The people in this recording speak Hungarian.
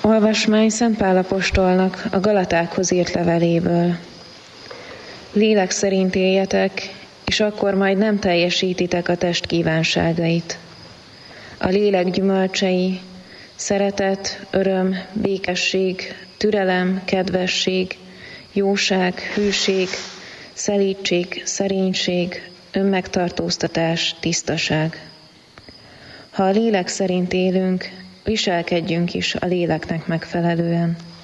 Olvasmány Szent Pál apostolnak a Galatákhoz írt leveléből. Lélek szerint éljetek, és akkor majd nem teljesítitek a test kívánságait. A lélek gyümölcsei, szeretet, öröm, békesség, türelem, kedvesség, jóság, hűség, szelídség, szerénység, önmegtartóztatás, tisztaság. Ha a lélek szerint élünk, viselkedjünk is a léleknek megfelelően.